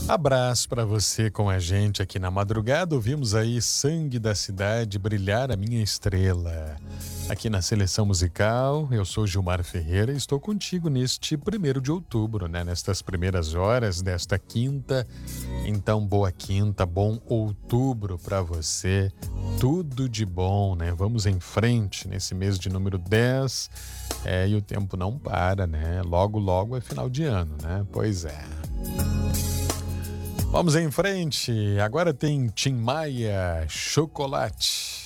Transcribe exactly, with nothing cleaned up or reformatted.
Abraço para você com a gente aqui na madrugada. Ouvimos aí Sangue da Cidade, Brilhar a Minha Estrela. Aqui na Seleção Musical, eu sou Gilmar Ferreira e estou contigo neste primeiro de outubro, né? Nestas primeiras horas desta quinta. Então, boa quinta, bom outubro para você. Tudo de bom, né? Vamos em frente nesse mês de número dez. É, e o tempo não para, né? Logo, logo é final de ano, né? Pois é. Vamos em frente. Agora tem Tim Maia, Chocolate.